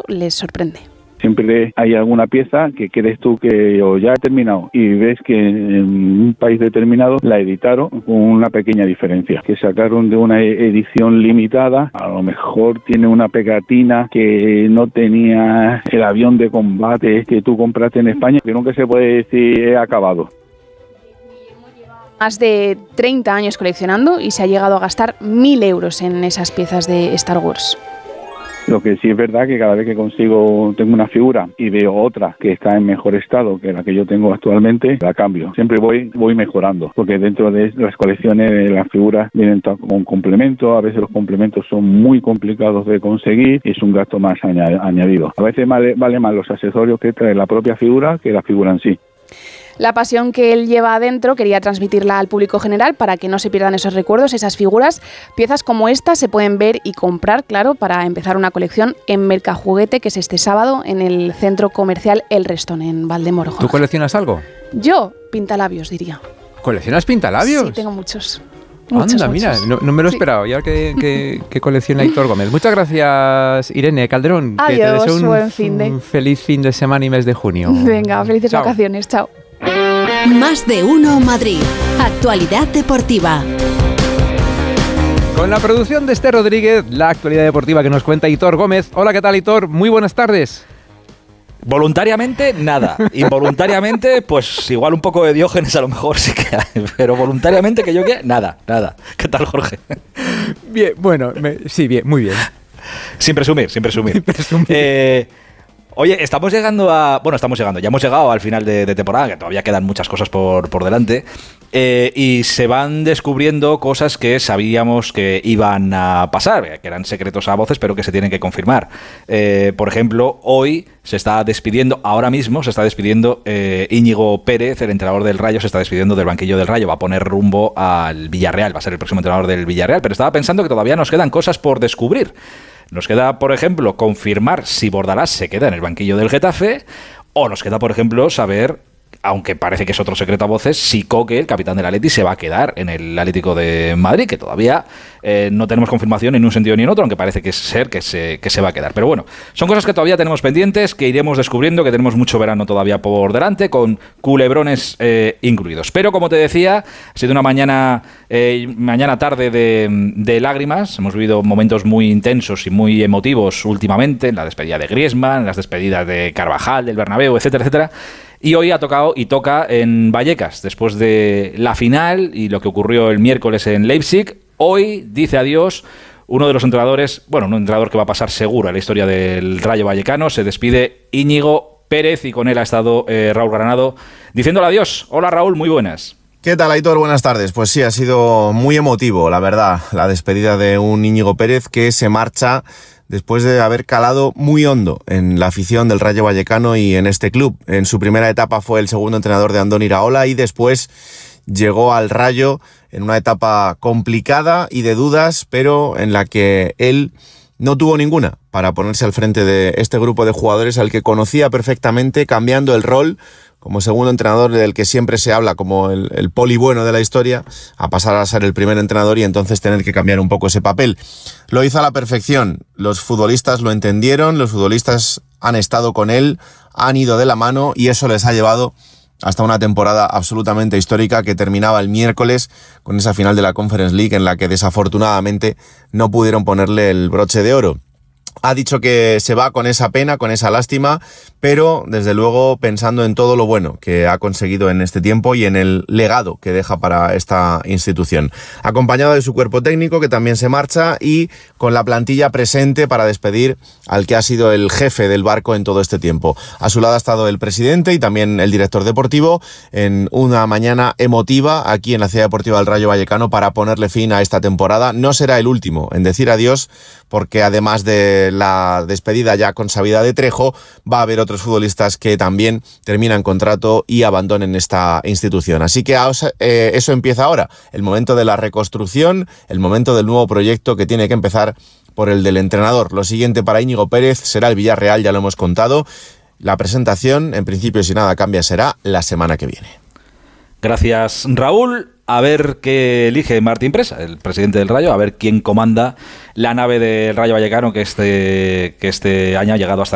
les sorprende. Siempre hay alguna pieza que crees tú que ya ha terminado y ves que en un país determinado la editaron con una pequeña diferencia, que sacaron de una edición limitada, a lo mejor tiene una pegatina que no tenía el avión de combate que tú compraste en España, que nunca se puede decir he acabado. Más de 30 años coleccionando y se ha llegado a gastar 1.000 euros en esas piezas de Star Wars. Lo que sí es verdad que cada vez que tengo una figura y veo otra que está en mejor estado que la que yo tengo actualmente, la cambio. Siempre voy mejorando, porque dentro de las colecciones las figuras vienen como un complemento, a veces los complementos son muy complicados de conseguir y es un gasto más añadido. A veces vale más los accesorios que trae la propia figura que la figura en sí. La pasión que él lleva adentro quería transmitirla al público general para que no se pierdan esos recuerdos, esas figuras. Piezas como esta se pueden ver y comprar, claro, para empezar una colección en Mercajuguete, que es este sábado en el centro comercial El Restón, en Valdemoro. ¿Tú coleccionas algo? Yo, pintalabios, diría. ¿Coleccionas pintalabios? Sí, tengo muchos. Anda, mira, no me lo esperaba. Ya que colecciona Aitor Gómez. Muchas gracias, Irene Calderón. Adiós, que te deseo un feliz fin de semana y mes de junio. Venga, felices Chao. vacaciones. Chao. Más de uno Madrid. Actualidad deportiva. Con la producción de Esther Rodríguez, la actualidad deportiva que nos cuenta Aitor Gómez. Hola, ¿qué tal, Aitor? Muy buenas tardes. Voluntariamente, nada. Involuntariamente, pues igual un poco de Diógenes a lo mejor sí que hay, pero voluntariamente que yo quiera, nada. ¿Qué tal, Jorge? Bien, bueno, sí, bien, muy bien. Sin presumir. Oye, ya hemos llegado al final de temporada, que todavía quedan muchas cosas por delante, y se van descubriendo cosas que sabíamos que iban a pasar, que eran secretos a voces, pero que se tienen que confirmar. Por ejemplo, hoy ahora mismo se está despidiendo Íñigo Pérez, el entrenador del Rayo, se está despidiendo del banquillo del Rayo, va a poner rumbo al Villarreal, va a ser el próximo entrenador del Villarreal, pero estaba pensando que todavía nos quedan cosas por descubrir. Nos queda, por ejemplo, confirmar si Bordalás se queda en el banquillo del Getafe, o nos queda, por ejemplo, saber, aunque parece que es otro secreto a voces, si Coque, el capitán del Atleti, se va a quedar en el Atlético de Madrid, que todavía no tenemos confirmación en un sentido ni en otro, aunque parece que se va a quedar. Pero bueno, son cosas que todavía tenemos pendientes, que iremos descubriendo, que tenemos mucho verano todavía por delante, con culebrones incluidos. Pero, como te decía, ha sido una mañana tarde de lágrimas. Hemos vivido momentos muy intensos y muy emotivos últimamente, en la despedida de Griezmann, en las despedidas de Carvajal, del Bernabéu, etcétera, etcétera. Y hoy ha tocado y toca en Vallecas, después de la final y lo que ocurrió el miércoles en Leipzig. Hoy dice adiós uno de los entrenadores, un entrenador que va a pasar seguro a la historia del Rayo Vallecano. Se despide Íñigo Pérez y con él ha estado Raúl Granado diciéndole adiós. Hola, Raúl, muy buenas. ¿Qué tal, Aitor? Buenas tardes. Pues sí, ha sido muy emotivo, la verdad, la despedida de un Íñigo Pérez que se marcha después de haber calado muy hondo en la afición del Rayo Vallecano y en este club. En su primera etapa fue el segundo entrenador de Andoni Iraola y después llegó al Rayo en una etapa complicada y de dudas, pero en la que él no tuvo ninguna para ponerse al frente de este grupo de jugadores al que conocía perfectamente, cambiando el rol como segundo entrenador del que siempre se habla como el poli bueno de la historia, a pasar a ser el primer entrenador y entonces tener que cambiar un poco ese papel. Lo hizo a la perfección, los futbolistas lo entendieron, los futbolistas han estado con él, han ido de la mano y eso les ha llevado hasta una temporada absolutamente histórica que terminaba el miércoles con esa final de la Conference League en la que desafortunadamente no pudieron ponerle el broche de oro. Ha dicho que se va con esa pena, con esa lástima, pero desde luego pensando en todo lo bueno que ha conseguido en este tiempo y en el legado que deja para esta institución. Acompañado de su cuerpo técnico, que también se marcha, y con la plantilla presente para despedir al que ha sido el jefe del barco en todo este tiempo. A su lado ha estado el presidente y también el director deportivo en una mañana emotiva aquí en la Ciudad Deportiva del Rayo Vallecano para ponerle fin a esta temporada. No será el último en decir adiós, porque además de la despedida ya consabida de Trejo, va a haber otros futbolistas que también terminan contrato y abandonen esta institución. Así que eso empieza ahora, el momento de la reconstrucción, el momento del nuevo proyecto que tiene que empezar por el del entrenador. Lo siguiente para Íñigo Pérez será el Villarreal, ya lo hemos contado. La presentación, en principio, si nada cambia, será la semana que viene. Gracias, Raúl. A ver qué elige Martín Presa, el presidente del Rayo, a ver quién comanda la nave del Rayo Vallecano que este año ha llegado hasta